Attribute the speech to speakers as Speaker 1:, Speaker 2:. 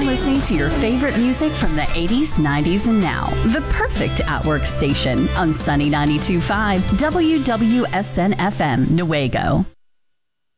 Speaker 1: listening to your favorite music from the 80s, 90s, and now. The perfect at-work station on Sunny 92.5 WWSN FM, Newaygo.